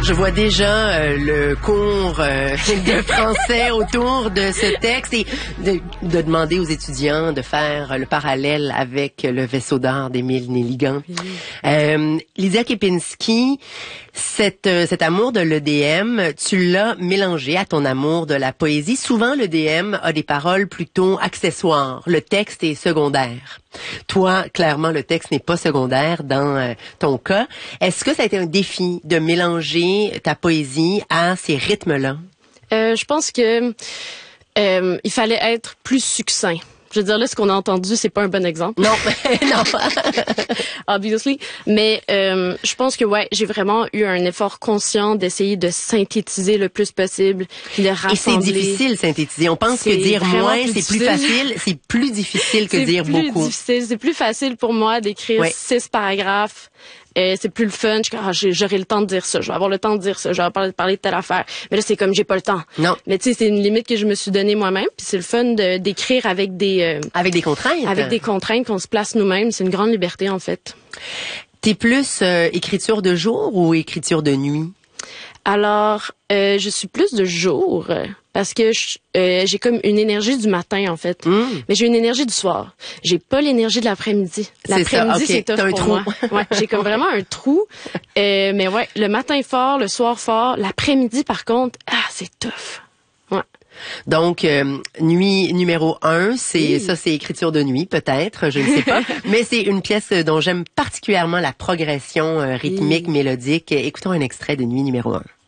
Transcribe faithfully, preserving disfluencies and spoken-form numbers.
Je vois déjà euh, le cours euh, de français autour de ce texte et de, de demander aux étudiants de faire le parallèle avec le vaisseau d'art d'Émile Nelligan. Oui. Euh, Lydia Kepinski, cet, euh, cet amour de l'E D M, tu l'as mélangé à ton amour de la poésie. Souvent, l'E D M a des paroles plutôt accessoires. Le texte est secondaire. Toi, clairement, le texte n'est pas secondaire dans euh, ton cas. Est-ce que ça a été un défi de mélanger ta poésie à ces rythmes-là? Euh, je pense que euh, il fallait être plus succinct. Je veux dire, là, ce qu'on a entendu, c'est pas un bon exemple. Non, non. Obviously. Mais euh, je pense que, ouais, j'ai vraiment eu un effort conscient d'essayer de synthétiser le plus possible, de rassembler. Et c'est difficile, synthétiser. On pense que dire moins, c'est plus facile. C'est plus difficile que dire beaucoup. C'est plus difficile. C'est plus facile pour moi d'écrire oui. six paragraphes. Euh, c'est plus le fun. Je, ah, j'aurai le temps de dire ça. Je vais avoir le temps de dire ça. Je vais parler, parler de telle affaire. Mais là, c'est comme j'ai pas le temps. Non. Mais tu sais, c'est une limite que je me suis donnée moi-même. Puis c'est le fun de, d'écrire avec des euh, avec des contraintes. Avec des contraintes qu'on se place nous-mêmes. C'est une grande liberté en fait. T'es plus euh, écriture de jour ou écriture de nuit? Alors, euh, je suis plus de jour parce que je, euh, j'ai comme une énergie du matin en fait, mmh. mais j'ai une énergie du soir. J'ai pas l'énergie de l'après-midi. L'après-midi c'est, okay. c'est tough pour trou. moi. Ouais, j'ai comme vraiment un trou. Euh, mais ouais, le matin fort, le soir fort, l'après-midi par contre, ah c'est tough. Ouais. Donc, euh, nuit numéro un, c'est oui. ça, c'est écriture de nuit, peut-être, je ne sais pas. Mais c'est une pièce dont j'aime particulièrement la progression euh, rythmique, oui. mélodique. Écoutons un extrait de Nuit numéro un.